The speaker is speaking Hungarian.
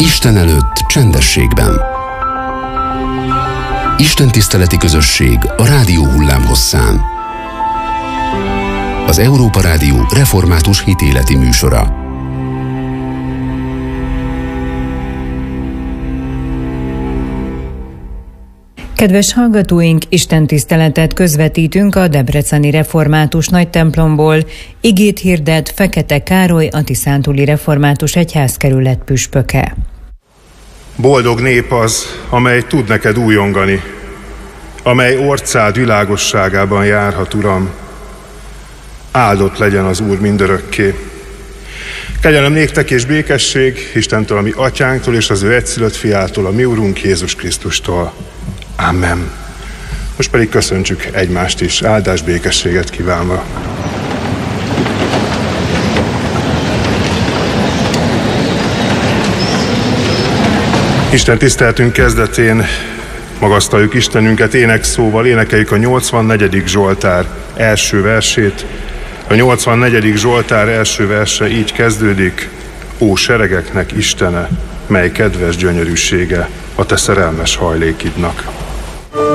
Isten előtt csendességben. Istentiszteleti közösség a rádió hullámhosszán. Az Európa Rádió református hitéleti műsora. Kedves hallgatóink, istentiszteletet közvetítünk a debreceni református nagytemplomból. Igét hirdet Fekete Károly a tiszántúli református egyházkerület püspöke. Boldog nép az, amely tud neked újongani, amely orcád világosságában járhat, Uram. Áldott legyen az Úr mindörökké. Kegyelem néktek és békesség Istentől, a mi atyánktól és az ő egyszülött fiától, a mi Urunk Jézus Krisztustól. Amen. Most pedig köszöntsük egymást is, áldás, békességet kívánva. Isten tiszteltünk kezdetén magasztaljuk Istenünket énekszóval, énekeljük a 84. Zsoltár első versét. A 84. Zsoltár első verse így kezdődik: Ó seregeknek Istene, mely kedves gyönyörűsége a te szerelmes hajlékidnak.